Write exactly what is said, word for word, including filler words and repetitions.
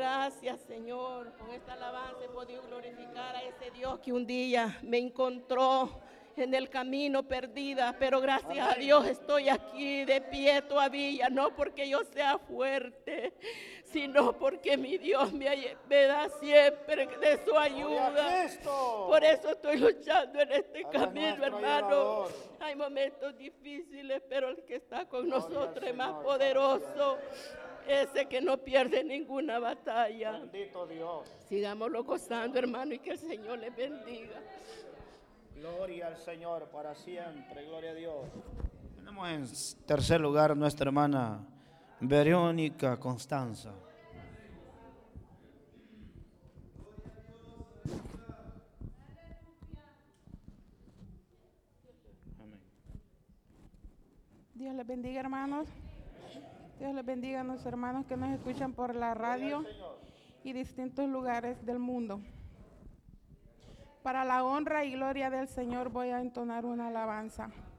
Gracias, Señor. Con esta alabanza he podido glorificar a ese Dios que un día me encontró en el camino perdida, pero gracias a Dios estoy aquí de pie todavía, no porque yo sea fuerte, sino porque mi Dios me, me da siempre de su ayuda. Por eso estoy luchando en este camino, hermano. Hay momentos difíciles, pero el que está con nosotros es más poderoso, ese que no pierde ninguna batalla. Bendito Dios. Sigámoslo gozando, hermano, y que el Señor les bendiga. Gloria al Señor para siempre, gloria a Dios. Tenemos en tercer lugar nuestra hermana Verónica Constanza. Amén. Dios les bendiga, hermanos. Dios les bendiga a nuestros hermanos que nos escuchan por la radio y distintos lugares del mundo. Para la honra y gloria del Señor voy a entonar una alabanza.